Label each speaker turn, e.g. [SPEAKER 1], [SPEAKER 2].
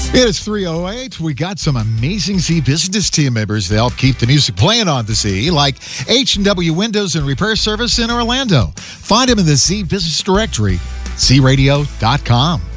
[SPEAKER 1] It is 3:08. We got some amazing Z Business team members to help keep the music playing on the Z, like H&W Windows and Repair Service in Orlando. Find them in the Z Business directory, zradio.com.